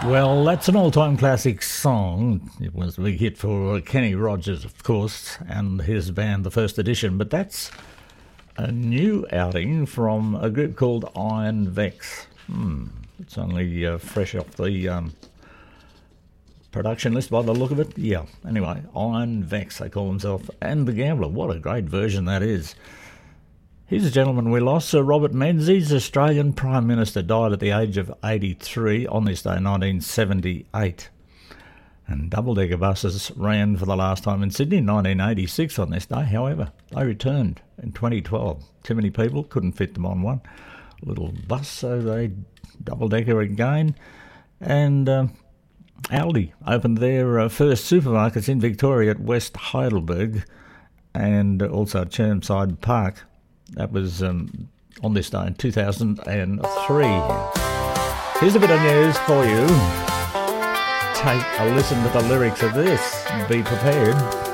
Well, that's an all-time classic song. It was a big hit for Kenny Rogers, of course, and his band, The First Edition. But that's a new outing from a group called Iron Vex. It's only fresh off the production list by the look of it. Yeah, anyway, Iron Vex, they call themselves. And The Gambler, what a great version that is. Here's a gentleman we lost, Sir Robert Menzies, Australian Prime Minister, died at the age of 83 on this day, 1978. And double-decker buses ran for the last time in Sydney in 1986 on this day. However, they returned in 2012. Too many people, couldn't fit them on one little bus, so they double-decker again. And Aldi opened their first supermarkets in Victoria at West Heidelberg and also at Chermside Park. That was on this day in 2003. Here's a bit of news for you. Take a listen to the lyrics of this. Be prepared.